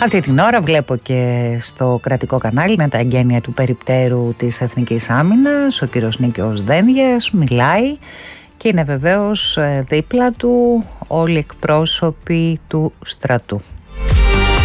Αυτή την ώρα βλέπω και στο κρατικό κανάλι είναι τα εγγένεια του περιπτέρου της Εθνικής Άμυνας. Ο κύριος Νίκος Δένδιας μιλάει και είναι βεβαίως δίπλα του όλοι οι εκπρόσωποι του στρατού.